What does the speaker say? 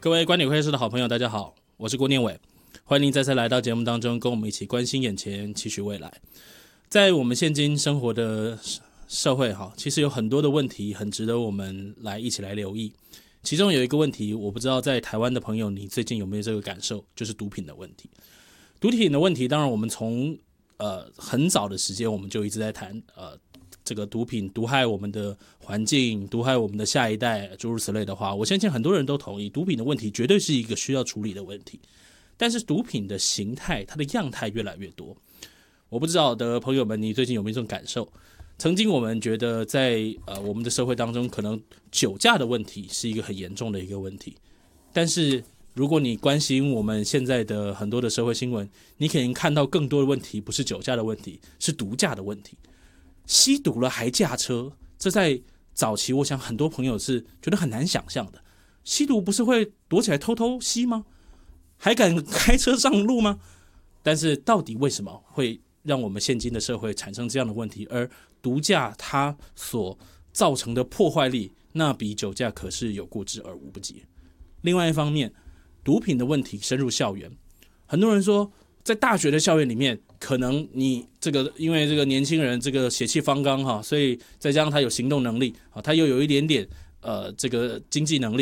各位观点会议室的好朋友，大家好，我是郭念伟，欢迎您再次来到节目当中，跟我们一起关心眼前，期许未来。在我们现今生活的社会，其实有很多的问题很值得我们一起来留意。其中有一个问题，我不知道在台湾的朋友，你最近有没有这个感受，就是毒品的问题。毒品的问题，当然我们从很早的时间我们就一直在谈这个毒品毒害我们的环境，毒害我们的下一代，诸如此类的话，我相信很多人都同意，毒品的问题绝对是一个需要处理的问题。但是毒品的形态，它的样态越来越多。我不知道的朋友们，你最近有没有这种感受？曾经我们觉得在我们的社会当中，可能酒驾的问题是一个很严重的一个问题。但是如果你关心我们现在的很多的社会新闻，你可能看到更多的问题不是酒驾的问题，是毒驾的问题。吸毒了还驾车，这在早期我想很多朋友是觉得很难想象的。吸毒不是会躲起来偷偷吸吗？还敢开车上路吗？但是到底为什么会让我们现今的社会产生这样的问题？而毒驾它所造成的破坏力，那比酒驾可是有过之而无不及。另外一方面，毒品的问题深入校园，很多人说在大学的校园里面，可能你因为这个年轻人血气方刚所以再加上他有行动能力他又有一点点这个经济能力，